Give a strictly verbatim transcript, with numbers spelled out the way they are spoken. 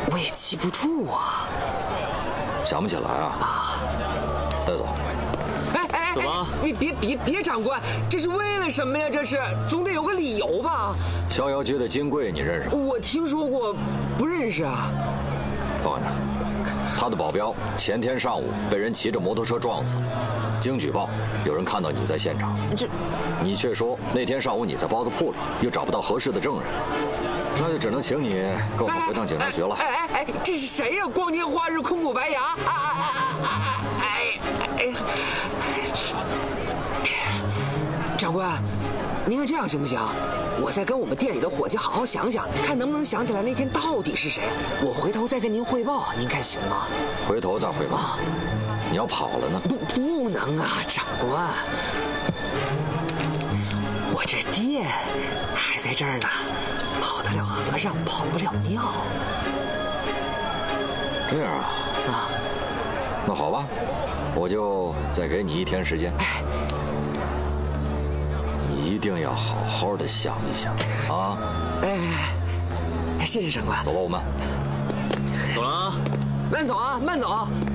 我也记不住啊。 想不起来啊？啊，带走。 哎哎， 怎么？ 你别别别，长官，这是为了什么呀？这是总得有个理由吧？ 逍遥街的金贵，你认识吗？ 我听说过，不认识啊。 报案他，他的保镖前天上午被人骑着摩托车撞死了。经举报，有人看到你在现场， 这， 你却说那天上午你在包子铺里，又找不到合适的证人，那就只能请你跟我们回趟警察局了。 哎哎哎，这是谁呀？光天化日，空口白牙！啊啊啊啊！哎哎，长官，您看这样行不行？我再跟我们店里的伙计好好想想，看能不能想起来那天到底是谁。我回头再跟您汇报，您看行吗？ 回头再汇报。啊，你要跑了呢？ 不，不能啊，长官，我这店还在这儿呢，跑得了和尚跑不了庙。 这样啊？啊，那好吧，我就再给你一天时间。 哎， 你一定要好好的想一想啊！ 哎，谢谢长官。 走吧，我们走了啊， 慢走啊，慢走啊。